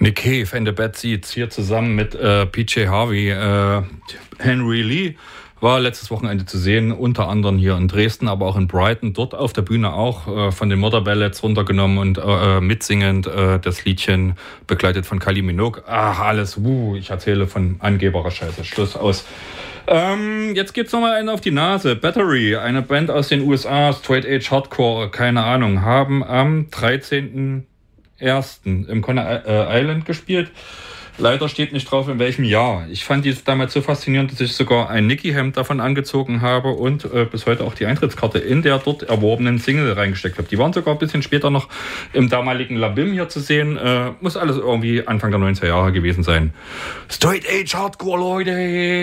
Nick Cave and the Bad Seeds hier zusammen mit PJ Harvey. Henry Lee war letztes Wochenende zu sehen, unter anderem hier in Dresden, aber auch in Brighton. Dort auf der Bühne auch von den Murder Ballads runtergenommen und mitsingend das Liedchen begleitet von Kylie Minogue. Ach, alles, ich erzähle von angeberer Scheiße. Schluss aus. Jetzt gibt's nochmal einen auf die Nase. Battery, eine Band aus den USA, Straight Edge Hardcore, keine Ahnung, haben am 13.01. im Conner Island gespielt. Leider steht nicht drauf, in welchem Jahr. Ich fand die damals so faszinierend, dass ich sogar ein Nicky-Hemd davon angezogen habe und bis heute auch die Eintrittskarte in der dort erworbenen Single reingesteckt habe. Die waren sogar ein bisschen später noch im damaligen Labim hier zu sehen. Muss alles irgendwie Anfang der 90er Jahre gewesen sein. Straight Edge Hardcore, Leute!